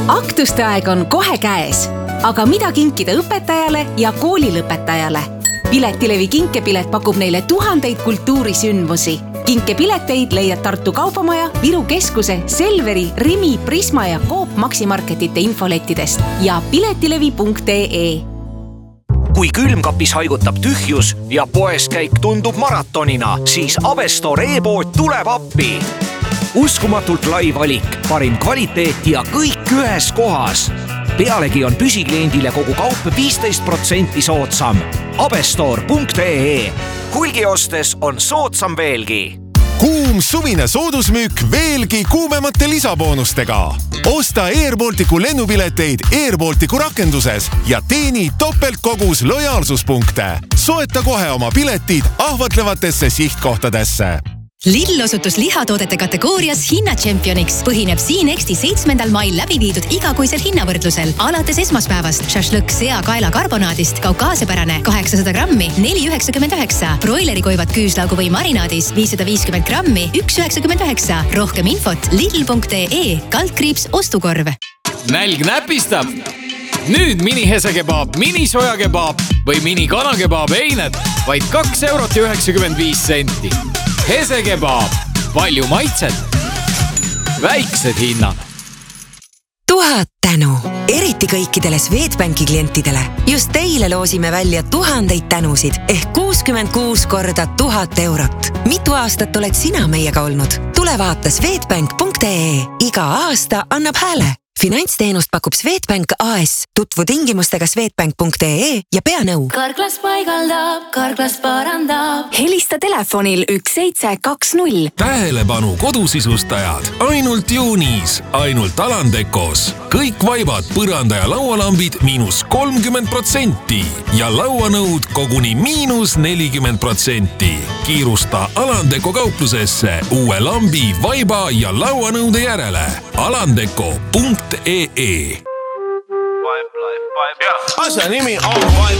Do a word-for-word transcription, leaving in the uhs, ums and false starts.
Aktuste aeg on kohe käes, aga mida kinkida õpetajale ja koolilõpetajale? Piletilevi kinkepilet pakub neile tuhandeid kultuurisündmusi. Kinkepileteid leiad Tartu Kaubamaja, Viru Keskuse, Selveri, Rimi, Prisma ja Coop Maximarketite infolettidest ja piletilevi punkt ee. Kui külmkapis haigutab tühjus ja poes käik tundub maratonina, siis Avestor e-pood tuleb appi. Uskumatult lai valik, parim kvaliteet ja kõik ühes kohas. Pealegi on püsikliendile kogu kaup viisteist protsenti soodsam. Avestor punkt ee. Hulgi ostes on soodsam veelgi. Kuum suvine soodusmüük veelgi kuumemate lisaboonustega. Osta Air Balticu lennupileteid Air Balticu rakenduses ja teeni topeltkogus lojaalsuspunkte. Soeta kohe oma piletid ahvatlevatesse sihtkohtadesse. Lidl osutus lihatoodete kategoorias hinnatšempioniks. Põhineb Siinexti seitsmendal mail läbi viidud igakuisel hinnavõrdlusel. Alates esmaspäevast šašlõkk sea kaela karbonaadist kaukaasiapärane kaheksasada grammi neli üheksakümmend üheksa. Broileri koivad küüslaugu või marinaadis viissada viiskümmend grammi üks üheksakümmend üheksa. Rohkem infot lidl punkt ee kaldkriips ostukorv. Nälg näpistab. Nüüd mini hesekebaab, mini sojakebaab või mini kanakebaab eined vaid kaks eurot ja üheksakümmend viis senti. Hesekebaab. Palju maitset. Väiksed hinnad. Tuhat tänu. Eriti kõikidele Swedbanki klientidele. Just teile loosime välja tuhandeid tänusid ehk kuuskümmend kuus korda tuhat eurot. Mitu aastat oled sina meiega olnud? Tule vaata swedbank punkt ee. Iga aasta annab hääle. Finantsteenust pakub Swedbank A S. Tutvu tingimustega swedbank punkt ee ja pea nõu. Karklas paigaldab, Karklas parandab. Helista telefonil üks seitse kaks null. Tähelepanu kodusisustajad. Ainult juunis, ainult Alandekos. Kõik vaibad, põranda ja laualambid miinus kolmkümmend protsenti ja lauanõud koguni miinus nelikümmend protsenti. Kiirusta Alandeko kauplusesse uue lambi, vaiba ja lauanõude järele. Alandeko punkt ee. Asja nimi on